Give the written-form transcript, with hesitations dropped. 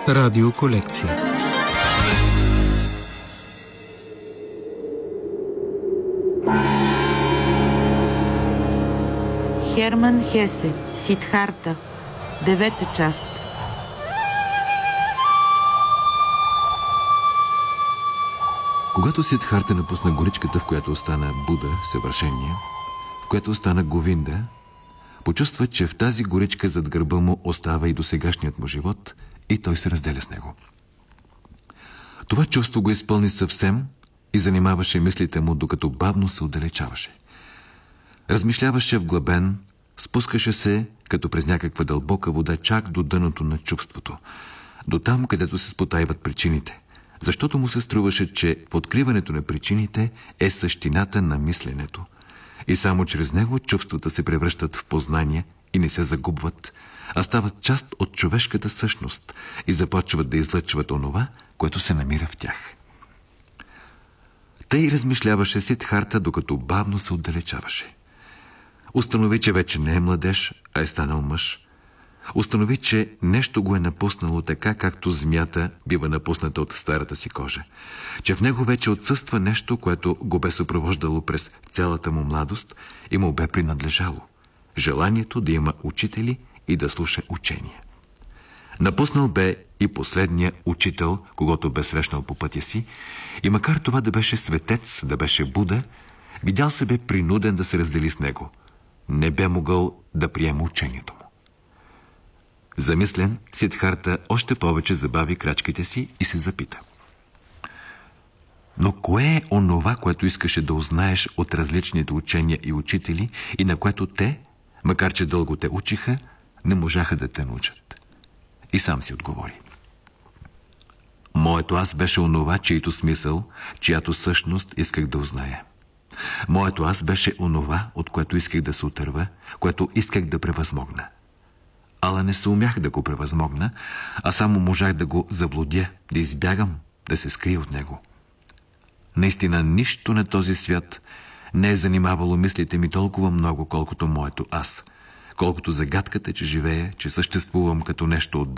Радиоколекция. Херман Хесе, Сидхарта, 9 част. Когато Сидхарта напусна горичката, в която остана Буда, съвършение, в която остана Говинда, почувства, че в тази горичка зад гърба му остава и досегашният му живот и той се разделя с него. Това чувство го изпълни съвсем и занимаваше мислите му, докато бавно се отдалечаваше. Размишляваше вглъбен, спускаше се, като през някаква дълбока вода, чак до дъното на чувството, до там, където се спотайват причините, защото му се струваше, че в откриването на причините е същината на мисленето. И само чрез него чувствата се превръщат в познание и не се загубват, а стават част от човешката същност и започват да излъчват онова, което се намира в тях. Тъй размишляваше Сидхарта, докато бавно се отдалечаваше. Установи, че вече не е младеж, а е станал мъж. Установи, че нещо го е напуснало така, както змията бива напусната от старата си кожа. Че в него вече отсъства нещо, което го бе съпровождало през цялата му младост и му бе принадлежало. Желанието да има учители и да слуша учения. Напуснал бе и последния учител, когато бе срещнал по пътя си, и макар това да беше светец, да беше Буда, видял се бе принуден да се раздели с него. Не бе могъл да приема учението му. Замислен, Сидхарта още повече забави крачките си и се запита. Но кое е онова, което искаше да узнаеш от различните учения и учители и на което те, макар че дълго те учиха, не можаха да те научат? И сам си отговори. Моето аз беше онова, чието смисъл, чиято същност исках да узная. Моето аз беше онова, от което исках да се отърва, което исках да превъзмогна. Ала не се умях да го превъзмогна, а само можах да го заблудя, да избягам, да се скрия от него. Наистина нищо на този свят не е занимавало мислите ми толкова много, колкото моето аз, колкото загадката, че живея, че съществувам като нещо отделно